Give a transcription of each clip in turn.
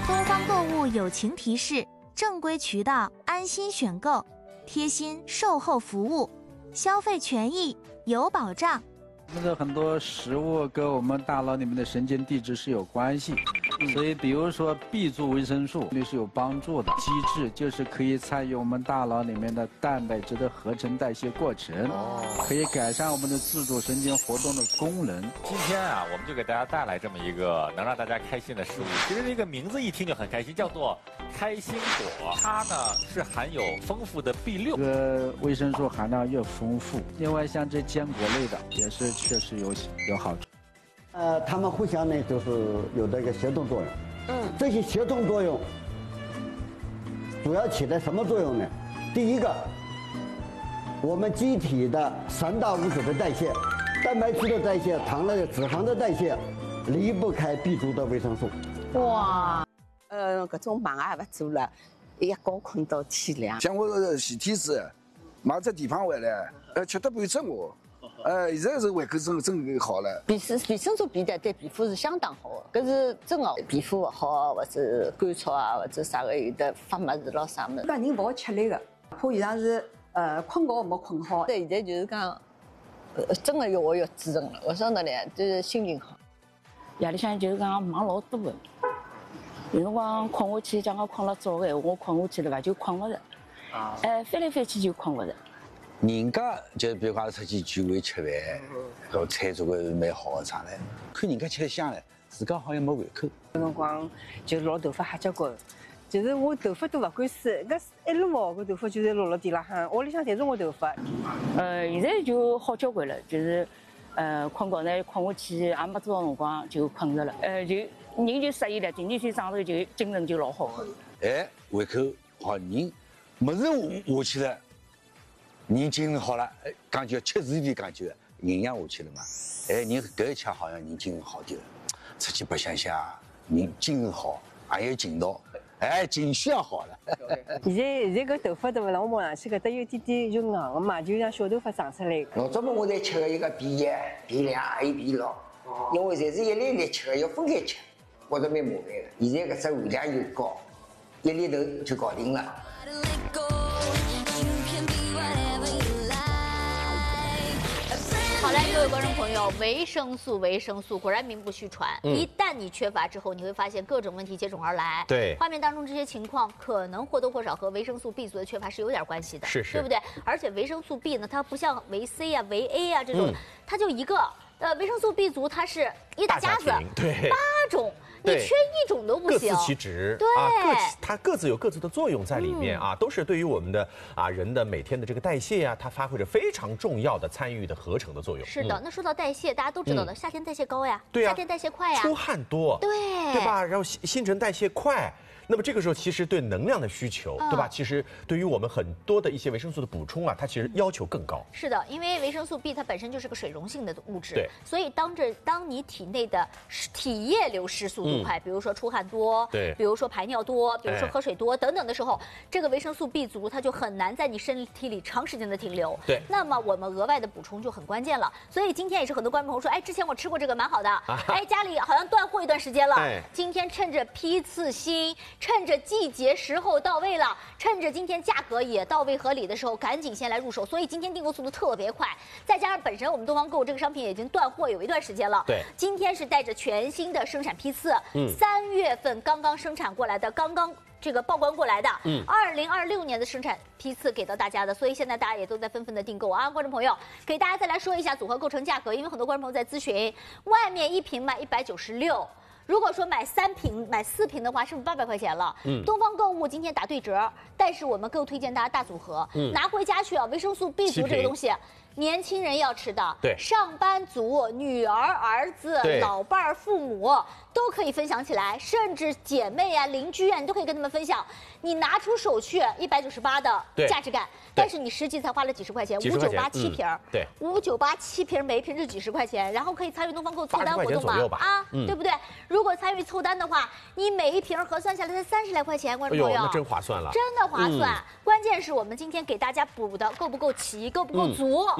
东方购物友情提示：正规渠道，安心选购，贴心售后服务，消费权益有保障。 那个很多食物跟我们大脑里面的神经递质是有关系，所以比如说 B 族维生素对是有帮助的。机制就是可以参与我们大脑里面的蛋白质的合成代谢过程，可以改善我们的自主神经活动的功能。 今天啊，我们就给大家带来这么一个能让大家开心的食物。其实这个名字一听就很开心，叫做开心果。它呢是含有丰富的 B6， 这个维生素含量越丰富。另外像这坚果类的也是确实有好处。 它们互相呢就是有这个协同作用。这些协同作用主要起到什么作用呢？第一个，我们机体的3大物质的代谢，蛋白质的代谢、糖类、脂肪的代谢，离不开 B 族的维生素。 哇，搿种忙也勿做了，一觉困到天亮。 像我前天子，买只地方回来，吃得半只我。现在是胃口真好了。 维生素 B 的对皮肤是相当好的，搿是真的。皮肤勿好或者干燥啊，或者啥个有的发霉子咯啥么子。 搿人勿好吃力个，怕以上是困觉没困好。 现在就是讲，真的我要支撑了。为啥呢？就是心情好。 夜里向就是讲忙老多的，有辰光困下去，讲我困了早个，我困下去了伐就困勿着，翻来翻去就困勿着。 人家就比如讲出去聚会吃饭，搿菜做个蛮好的啥嘞，看人家吃得香嘞，自家好像没胃口。 有辰光就落头发瞎结棍，就是我头发都勿敢梳，搿一撸搿头发就是落了地浪向，屋里向侪是我头发。 现在就好交关了，就是困觉呢，困下去也没多少辰光就困着了，就人就适应了，第二天早头就精神就老好的。 胃口好，人物事下去了。人精神好了，感觉吃自己感觉营养下去了嘛，人搿一吃好像人精神好点了，出去白相相，人精神好，也有劲道，情绪也好了。 现在搿头发对勿啦？我摸上去搿搭有点点就硬个嘛，就像小头发长出来。 老早么我才吃个一个 B1、B2还有 B6，因为侪是一粒粒吃个，要分开吃，觉着蛮麻烦个。现在搿只含量又高，一粒头就搞定了。 好嘞，各位观众朋友，维生素果然名不虚传。一旦你缺乏之后，你会发现各种问题接踵而来。 对， 画面当中这些情况可能或多或少和维生素 B 族的缺乏是有点关系的，对不对？而且维生素 B 呢，它不像维 C 啊、维 A 啊这种，它就一个。维生素 B 族它是一大家子，8种。你缺一种都不行， 各司其职， 对它各自有各自的作用在里面啊，都是对于我们的人的每天的这个代谢啊，它发挥着非常重要的参与的合成的作用。 是的，那说到代谢，大家都知道的，夏天代谢高呀， 对呀， 夏天代谢快呀， 出汗多，对吧？然后新陈代谢快。那么这个时候，其实对能量的需求，对吧？其实对于我们很多的一些维生素的补充啊，它其实要求更高。 是的，因为维生素 B 它本身就是个水溶性的物质， 对， 所以当你体内的体液流失速度快，比如说出汗多， 对， 比如说排尿多，比如说喝水多等等的时候，这个维生素 B 族它就很难在你身体里长时间的停留。 对， 那么我们额外的补充就很关键了。所以今天也是很多观众朋友说，之前我吃过这个蛮好的，家里好像断货一段时间了，今天趁着批次新，趁着季节时候到位了，趁着今天价格也到位合理的时候，赶紧先来入手。所以今天订购速度特别快，再加上本身我们东方购这个商品已经断货有一段时间了。 对， 今天是带着全新的生产批次，3月份刚刚生产过来的，刚刚这个报关过来的，2026年的生产批次给到大家的，所以现在大家也都在纷纷的订购啊。观众朋友，给大家再来说一下组合构成价格，因为很多观众朋友在咨询，外面一瓶卖196。如果说买3瓶、买4瓶的话，是不是800块钱了？东方购物今天打对折，但是我们更推荐大家大组合，拿回家去啊！维生素 B 族这个东西，年轻人要吃的， 对， 上班族、女儿、儿子、老伴儿、父母都可以分享起来，甚至姐妹啊、邻居啊，你都可以跟他们分享。你拿出手去198的价值感，但是你实际才花了几十块钱，598七瓶， 对 ，598七瓶，每一瓶就几十块钱，然后可以参与东方购凑单活动嘛，对不对？如果参与凑单的话，你每一瓶核算下来才30来块钱，观众朋友， 那真划算了， 真的划算。关键是我们今天给大家补的够不够齐，够不够足？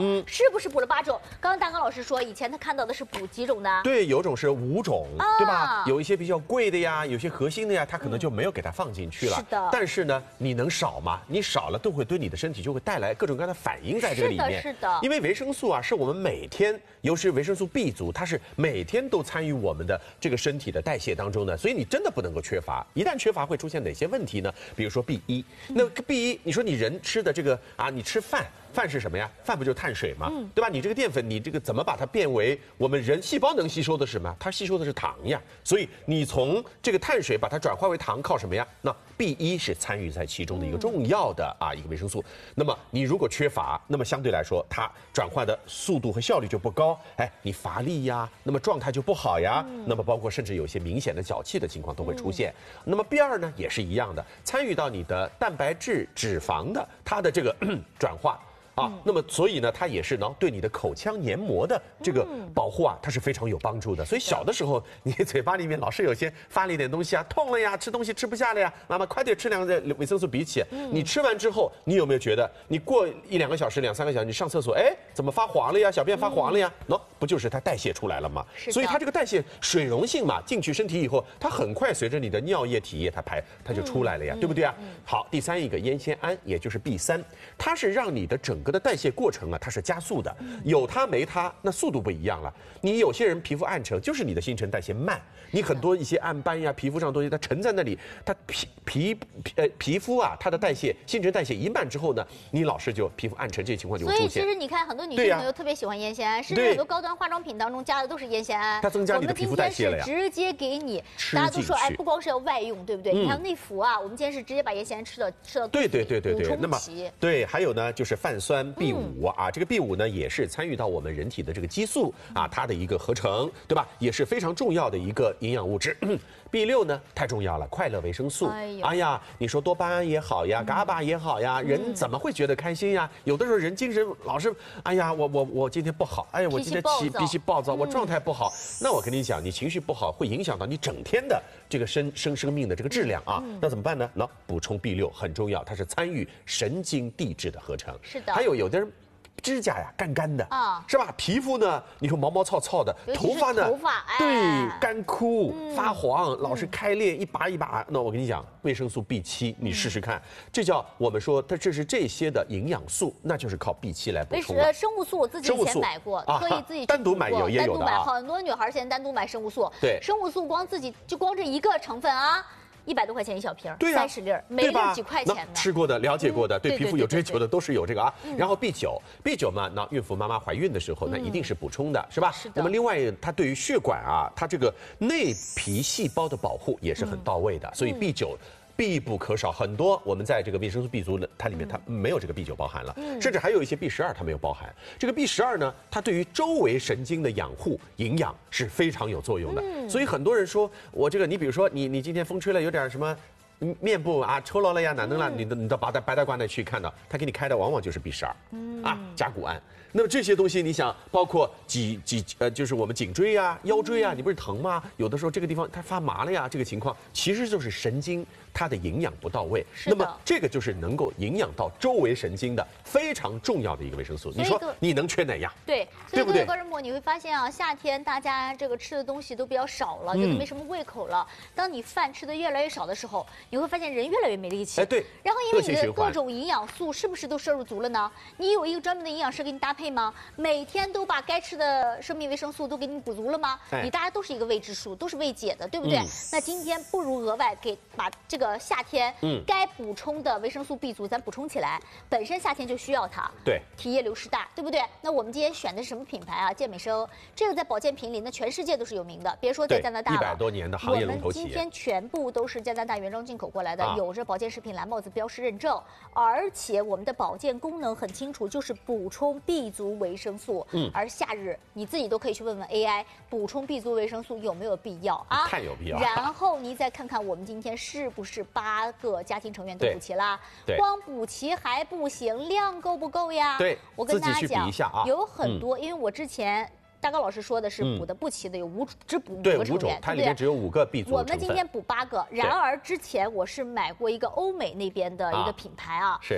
是不是补了8种？刚刚大刚老师说，以前他看到的是补几种的？ 对，有种是5种，对吧？有一些比较贵的呀，有些核心的呀，他可能就没有给它放进去了。 是的。 但是呢，你能少吗？你少了都会对你的身体就会带来各种各样的反应在这个里面。 是的。 因为维生素啊，是我们每天，尤其是维生素 B 族，它是每天都参与我们的这个身体的代谢当中的，所以你真的不能够缺乏。一旦缺乏，会出现哪些问题呢？比如说 B1，那 B1，你说你人吃的这个啊，你吃饭是什么呀？饭不就是碳水吗？对吧？你这个淀粉，你这个怎么把它变为我们人细胞能吸收的是什么？它吸收的是糖呀。所以你从这个碳水把它转化为糖，靠什么呀？那 B1是参与在其中的一个重要的一个维生素。那么你如果缺乏，那么相对来说它转化的速度和效率就不高，你乏力呀，那么状态就不好呀，那么包括甚至有些明显的脚气的情况都会出现。那么 B2呢也是一样的，参与到你的蛋白质、脂肪的它的这个转化。那么所以呢，它也是呢对你的口腔黏膜的这个保护它是非常有帮助的。所以小的时候，你嘴巴里面老是有些发了一点东西痛了呀，吃东西吃不下了呀，妈妈快点吃2个维生素 B 起。你吃完之后，你有没有觉得你过1-2个小时、2-3个小时，你上厕所，怎么发黄了呀？小便发黄了呀？不就是它代谢出来了吗？所以它这个代谢水溶性嘛，进去身体以后，它很快随着你的尿液、体液它就出来了呀，对不对啊？好，第3一个烟酰胺，也就是 B3，它是让你的整个的代谢过程它是加速的，有它没它，那速度不一样了。你有些人皮肤暗沉，就是你的新陈代谢慢，你很多一些暗斑呀、皮肤上的东西它沉在那里，它皮肤它的代谢新陈代谢一慢之后呢，你老是就皮肤暗沉这些情况就会出现。 所以其实你看很多女性朋友特别喜欢烟酰胺，甚至很多高端化妆品当中加的都是烟酰胺， 它增加你的皮肤代谢了呀。 我们今天是直接给你，大家都说不光是要外用，对不对？你看内服我们今天是直接把烟酰胺吃到对，那么对，还有呢就是泛酸 B5这个 B5呢也是参与到我们人体的这个激素它的一个合成，对吧？也是非常重要的一个营养物质。B6呢太重要了，快乐维生素。哎呀，你说多巴胺也好呀，伽巴也好呀，人怎么会觉得开心呀？有的时候人精神老是，哎呀，我今天不好，哎呀，我今天脾气暴躁，我状态不好。那我跟你讲，你情绪不好会影响到你整天的这个生命的这个质量那怎么办呢？那补充 B6很重要，它是参与神经递质的合成。 是的。 还有的人指甲干的是吧？皮肤呢，你说毛糙糙的，头发呢，对，干枯发黄，老是开裂，一把一把。那我跟你讲，维生素 B7，你试试看，这叫我们说，这是这些的营养素，那就是靠 B7来补充。 生物素我自己以前买过，特意自己单独买也有的很多女孩现在单独买生物素。 对， 生物素光这一个成分100多块钱一小瓶，30粒，每粒几块钱呢？ 吃过的、了解过的，对皮肤有追求的都是有这个然后 B9嘛，那孕妇妈妈怀孕的时候，那一定是补充的，是吧？ 是的。 那么另外，它对于血管它这个内皮细胞的保护也是很到位的，所以 B9。必不可少，很多我们在这个维生素 B 族的它里面它没有这个 B9 包含了，甚至还有一些 B12它没有包含。这个 B12呢，它对于周围神经的养护营养是非常有作用的。所以很多人说我这个，你比如说你今天风吹了有点什么面部抽牢了呀，哪能了？你到白大褂那去看到，他给你开的往往就是 B12甲钴胺。那么这些东西，你想，包括就是我们颈椎腰椎你不是疼吗？有的时候这个地方它发麻了呀，这个情况其实就是神经它的营养不到位。那么这个就是能够营养到周围神经的非常重要的一个维生素。你说你能缺哪样？ 对，所以各位观众朋友，你会发现夏天大家这个吃的东西都比较少了，觉得没什么胃口了。当你饭吃的越来越少的时候，你会发现人越来越没力气。 对。 然后因为你的各种营养素是不是都摄入足了呢？你有一个专门的营养师给你搭配吗？每天都把该吃的生命维生素都给你补足了吗？你大家都是一个未知数，都是未解的，对不对？那今天不如额外把这个夏天该补充的维生素 B 族咱补充起来。本身夏天就需要它， 对， 体液流失大，对不对？那我们今天选的是什么品牌健美生，这个在保健品里那全世界都是有名的，别说在加拿大了 ，100多年的行业龙头企业。 我们今天全部都是加拿大原装进口过来的，有着保健食品蓝帽子标识认证，而且我们的保健功能很清楚，就是补充 B 族维生素。而夏日你自己都可以去问问 AI， 补充 B 族维生素有没有必要太有必要。 然后你再看看我们今天是不是8个家庭成员都补齐啦？光补齐还不行，量够不够呀？ 对， 我跟大家讲， 有很多，因为我之前大高老师说的是补的不齐的，有只补5个成员， 它里面只有5个 B 族成分。 我们今天补8个，然而之前我是买过一个欧美那边的一个品牌是。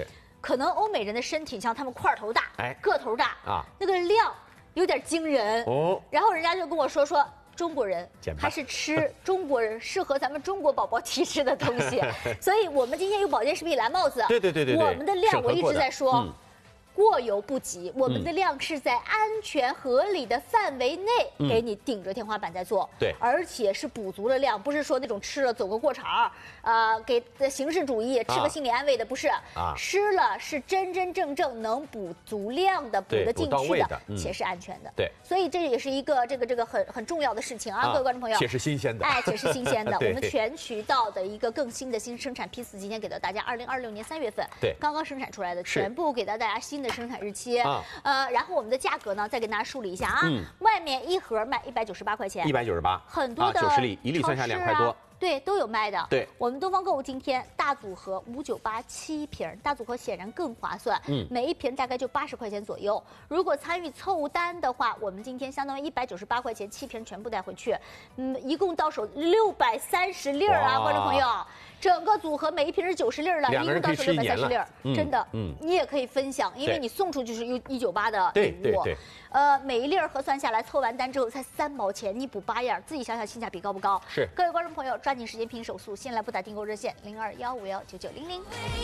可能欧美人的身体像他们块头大，个头大啊， 那个量有点惊人哦。然后人家就跟我说。中国人还是吃中国人适合咱们中国宝宝体质的东西，所以我们今天用保健食品蓝帽子， 对， 我们的量我一直在说。过犹不及，我们的量是在安全合理的范围内给你顶着天花板在做， 对， 而且是补足了量，不是说那种吃了走个过场，给的形式主义，吃个心理安慰的，不是，吃了是真真正正能补足量的，补得进去的，且是安全的， 对， 所以这也是一个这个很重要的事情啊，各位观众朋友， 且是新鲜的， 且是新鲜的，我们全渠道的一个更新的新生产批次，今天给到大家，2026年3月份， 对， 刚刚生产出来的，全部给到大家新的生产日期，然后我们的价格呢，再跟大家梳理一下啊，外面一盒卖198块钱 ，198， 很多的 90粒，1粒算下2块多。 对，都有卖的。 对， 我们东方购物今天大组合598，7瓶，大组合显然更划算。每一瓶大概就80块钱左右。如果参与凑单的话，我们今天相当于198块钱，7瓶全部带回去，一共到手630粒啊，观众朋友。整个组合每一瓶是90粒了，一共到手630粒，真的，你也可以分享，因为你送出就是198的礼物。 对， 每一粒核算下来，凑完单之后才3毛钱，你补8样，自己想想性价比高不高？ 是。 各位观众朋友，抓紧时间拼手速，先来拨打订购热线0215199900。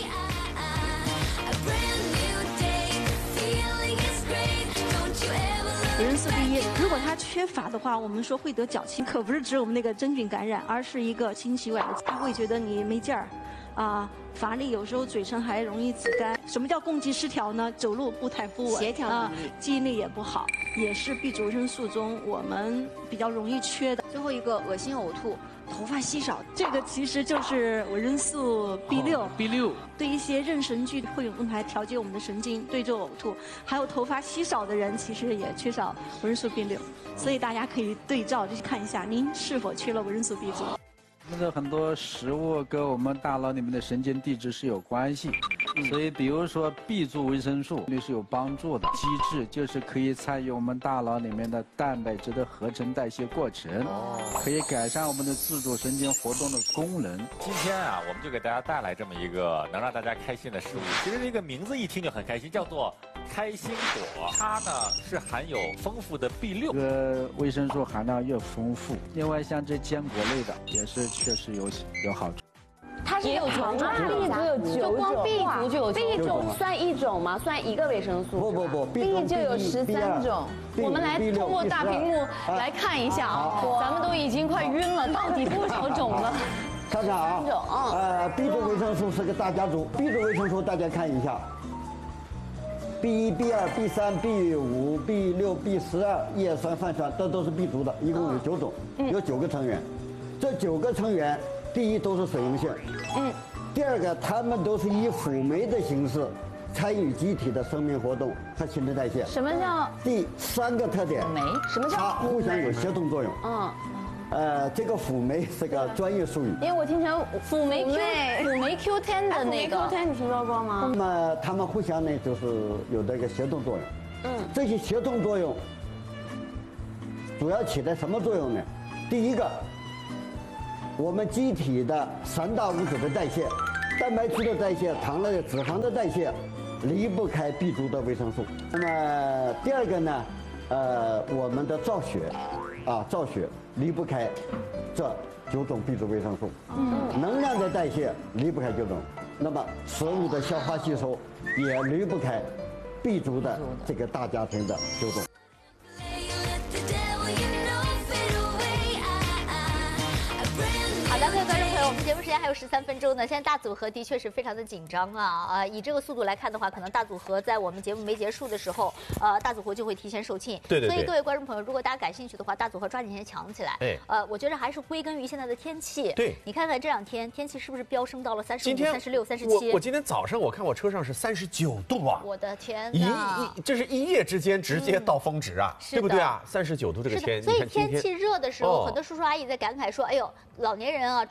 维生素 D1，如果它缺乏的话，我们说会得脚气，可不是只有那个真菌感染，而是一个心血管，它会觉得你没劲儿，乏力，有时候嘴唇还容易紫干。什么叫共济失调呢？走路步态不稳， 协调能力， 记忆力也不好，也是 B 族维生素中我们比较容易缺的。 最后一个恶心呕吐，头发稀少， 这个其实就是维生素 B6，对一些妊娠剧会用来调节我们的神经，对症呕吐。还有头发稀少的人，其实也缺少维生素 B6，所以大家可以对照就去看一下，您是否缺了维生素 B 族。 我们的很多食物跟我们大脑里面的神经递质是有关系，所以比如说 B 族维生素对是有帮助的。机制就是可以参与我们大脑里面的蛋白质的合成代谢过程，可以改善我们的自主神经活动的功能。 今天啊，我们就给大家带来这么一个能让大家开心的食物。其实这个名字一听就很开心，叫做开心果。它呢是含有丰富的 B6， 这个维生素含量越丰富。另外像这坚果类的也是确实有好处。 它是有9种 ，B 族有9种， 就光 B 族就有 9种，算1种吗？算一个维生素？ 不 ，B 就有13种。我们来通过大屏幕来看一下啊，咱们都已经快晕了，到底多少种了？ 看看啊，B 族维生素是个大家族。B 族维生素大家看一下。B1、B2、B3、B5、B6、B12叶酸、泛酸，这都是 B 族的，一共有9种，有9个成员。这9个成员，第一都是水溶性，第二个它们都是以辅酶的形式参与机体的生命活动和新陈代谢。 什么叫？ 第3个特点， 什么叫？ 它互相有协同作用。这个辅酶是个专业术语， 因为我听成辅酶 Q10的那个，Q10你听说过吗？ 那么它们互相呢，就是有这个协同作用。这些协同作用主要起到什么作用呢？第一个，我们机体的3大物质的代谢，蛋白质的代谢、糖类、脂肪的代谢，离不开 B 族的维生素。那么第二个呢，我们的造血离不开这9种 B 族维生素。能量的代谢离不开9种，那么食物的消化吸收也离不开 B 族的这个大家庭的9种。 好的，各位观众朋友，我们节目时间还有13分钟呢。现在大组合的确是非常的紧张啊！以这个速度来看的话，可能大组合在我们节目没结束的时候，大组合就会提前售罄。 对。 所以各位观众朋友，如果大家感兴趣的话，大组合抓紧先抢起来。我觉得还是归根于现在的天气。 对。 你看看这2天天气是不是飙升到了35、36、37？ 我今天早上我看我车上是39度啊！ 我的天哪！ 这是一夜之间直接到峰值啊，对不对啊？39度这个天， 所以天气热的时候，很多叔叔阿姨在感慨说：“哎呦，老年人啊，吹空调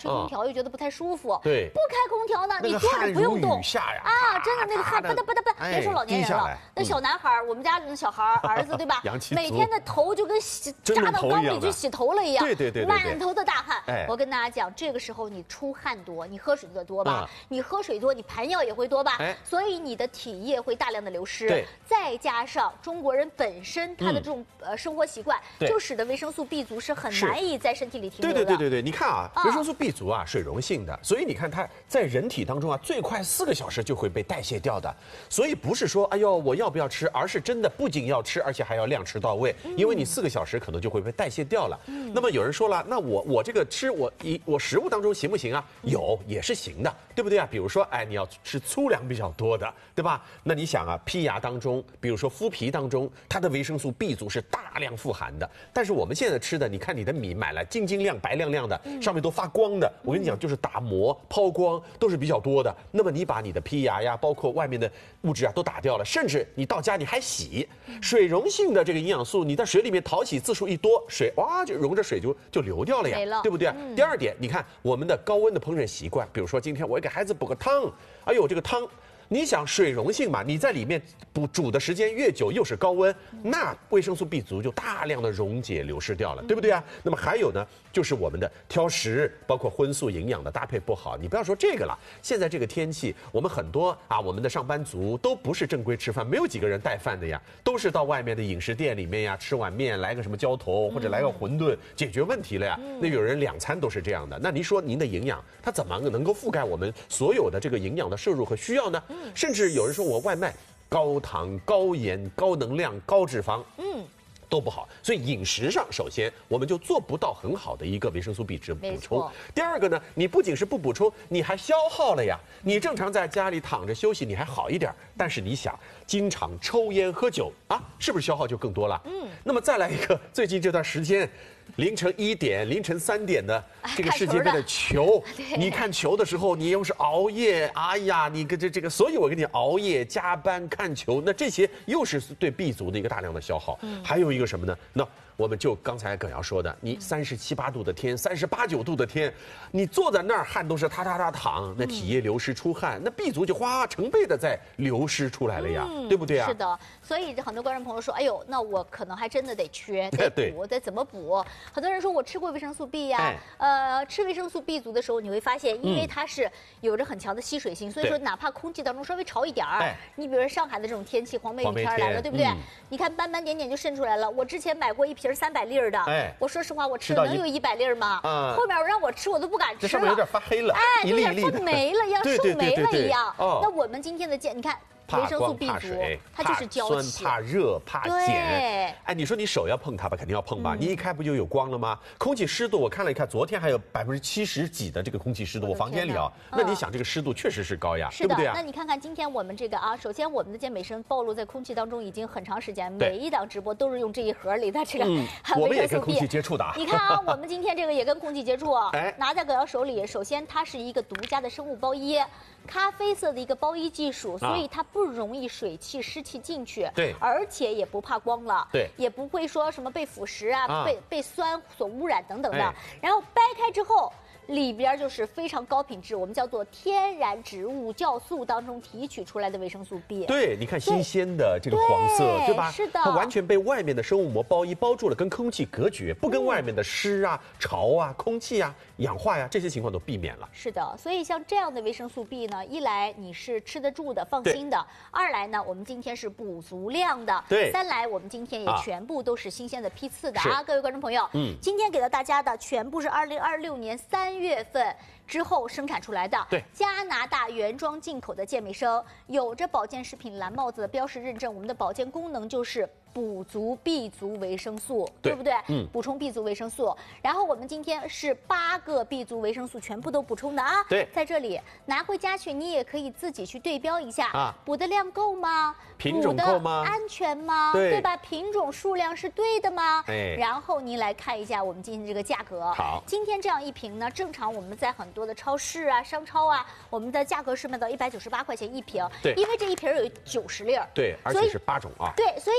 调又觉得不太舒服。 对， 不开空调呢，你坐着不用动啊，真的那个汗吧嗒吧嗒吧嗒，别说老年人了，那小男孩，我们家那小孩儿子对吧？每天的头就跟扎到缸里去洗头了一样， 对， 满头的大汗。我跟大家讲，这个时候你出汗多，你喝水的多吧？你喝水多，你排尿也会多吧？所以你的体液会大量的流失。再加上中国人本身他的这种生活习惯，就使得维生素 B 族是很难以在身体里停留的。 对，你看啊，维生素 B 族啊，水溶性的，所以你看它在人体当中啊，最快4个小时就会被代谢掉的。所以不是说哎呦我要不要吃，而是真的不仅要吃，而且还要量吃到位，因为你4个小时可能就会被代谢掉了。那么有人说了，那我这个吃我食物当中行不行啊？也是行的，对不对啊？比如说你要吃粗粮比较多的，对吧？那你想啊，胚芽当中，比如说麸皮当中，它的维生素 B 族是大量富含的。但是我们现在吃的，你看你的米买来晶晶亮、白亮亮的，上面都发光的，我跟你讲，就是打磨、抛光都是比较多的。那么你把你的胚芽呀，包括外面的物质啊都打掉了，甚至你到家你还洗，水溶性的这个营养素，你在水里面淘洗次数一多，水哇就溶着水就流掉了呀，对不对？第二点，你看我们的高温的烹饪习惯，比如说今天我给孩子补个汤，哎呦这个汤。你想水溶性嘛，你在里面煮的时间越久，又是高温，那维生素 B 族就大量的溶解流失掉了，对不对啊？那么还有呢，就是我们的挑食，包括荤素营养的搭配不好。你不要说这个了，现在这个天气，我们很多我们的上班族都不是正规吃饭，没有几个人带饭的呀，都是到外面的饮食店里面呀，吃碗面，来个什么浇头，或者来个馄饨，解决问题了呀。那有人2餐都是这样的，那您说您的营养它怎么能够覆盖我们所有的这个营养的摄入和需要呢？甚至有人说我外卖高糖、高盐、高能量、高脂肪，都不好。所以饮食上，首先我们就做不到很好的一个维生素 B 值补充。第二个呢，你不仅是不补充，你还消耗了呀。你正常在家里躺着休息，你还好一点，但是你想经常抽烟喝酒是不是消耗就更多了？那么再来一个，最近这段时间。凌晨1点、凌晨3点的这个世界杯的球，你看球的时候，你又是熬夜，哎呀，你跟这个，所以我跟你熬夜加班看球，那这些又是对 B 族的一个大量的消耗。还有一个什么呢？那我们就刚才耿瑶说的，你37、8度的天，38、9度的天，你坐在那儿汗都是哒哒哒淌，那体液流失出汗，那 B 族就成倍的在流失出来了呀，对不对啊？ 是的，所以很多观众朋友说，哎呦，那我可能还真的得补，得怎么补？很多人说我吃过维生素 B 呀，吃维生素 B 族的时候，你会发现，因为它是有着很强的吸水性，所以说哪怕空气当中稍微潮一点儿，你比如说上海的这种天气，黄梅雨天来了，对不对？你看斑斑点点就渗出来了。我之前买过一瓶300粒的，我说实话，我吃的能有100粒吗？后面让我吃，我都不敢吃了。 这上面有点发黑了， 有点发霉了一样，树霉了一样。那我们今天的你看。维生素 B 族，它就是娇气， 怕热，怕碱。你说你手要碰它吧，肯定要碰吧？你一开不就有光了吗？空气湿度我看了一看，昨天还有70%几的这个空气湿度，我房间里那你想这个湿度确实是高呀，对不对啊？ 那你看看今天我们这个首先我们的健美生暴露在空气当中已经很长时间，每一档直播都是用这一盒里的这个我们也跟空气接触的。 你看我们今天这个也跟空气接触，拿在耿瑶手里，首先它是一个独家的生物包衣。咖啡色的一个包衣技术，所以它不容易水汽、湿气进去，而且也不怕光了，也不会说什么被腐蚀被酸所污染等等的。然后掰开之后。里边就是非常高品质，我们叫做天然植物酵素当中提取出来的维生素 B。 对，你看新鲜的这个黄色，对吧？ 是的， 它完全被外面的生物膜包衣包住了，跟空气隔绝，不跟外面的湿潮空气氧化这些情况都避免了。 是的，所以像这样的维生素 B 呢，一来你是吃得住的、放心的；二来呢，我们今天是补足量的；三来我们今天也全部都是新鲜的批次的各位观众朋友，今天给到大家的全部是2026年3月份之后生产出来的，加拿大原装进口的健美生，有着保健食品蓝帽子的标识认证。我们的保健功能就是补足 B 族维生素，对不对？补充 B 族维生素。然后我们今天是8个 B 族维生素全部都补充的在这里拿回家去，你也可以自己去对标一下，补的量够吗？ 品种够吗？ 安全吗？对吧？品种数量是对的吗？然后您来看一下我们今天这个价格。 好， 今天这样一瓶呢，正常我们在很多的超市商超我们的价格是卖到198块钱一瓶，因为这一瓶有90粒， 而且是8种对，所以你其实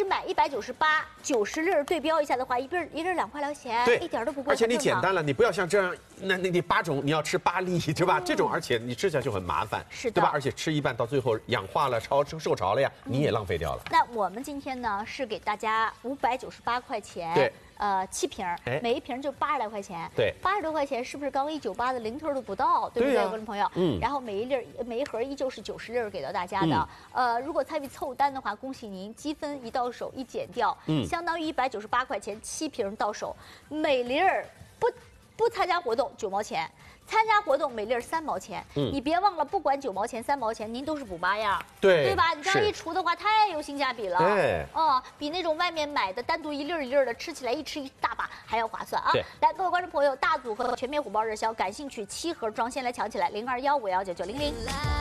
是买198 90粒对标一下的话，一粒2块2钱， 对， 一点都不贵。 而且你简单了，你不要像这样，那你8种你要吃8粒，对吧？这种而且你吃起来就很麻烦， 是的， 对吧？而且吃一半到最后氧化了、受潮了呀，你也浪费掉了。 那我们今天呢是给大家598块钱， 对 ，7瓶，每一瓶就80来块钱， 对 ，80多块钱是不是刚198的零头都不到，对不对，观众朋友？然后每一盒依旧是90粒给到大家的，如果参与凑单的话，恭喜您，积分一到手一减掉，相当于198块钱7瓶到手，每粒不参加活动9毛钱。参加活动每粒3毛钱，你别忘了，不管9毛钱3毛钱，您都是补8样，对吧？你这样一除的话，太有性价比了， 对， 比那种外面买的单独一粒的吃起来一吃一大把还要划算啊！ 对， 来，各位观众朋友，大组合全面火爆热销，感兴趣7盒装，先来抢起来，0215199900。